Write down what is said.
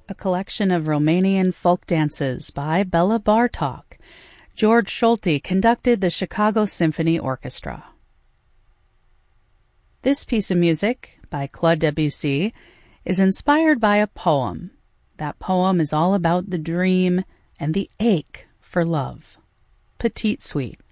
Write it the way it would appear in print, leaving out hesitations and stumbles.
a collection of Romanian folk dances by Bela Bartok. George Solti conducted the Chicago Symphony Orchestra. This piece of music, by Claude Debussy, is inspired by a poem. That poem is all about the dream and the ache for love. Petite Suite.